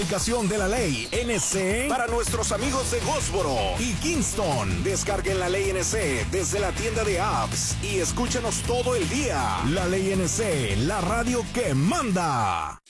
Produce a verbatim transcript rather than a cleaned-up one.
Aplicación de la ley N C para nuestros amigos de Goldsboro y Kingston. Descarguen la ley N C desde la tienda de apps y escúchenos todo el día. La ley N C, la radio que manda.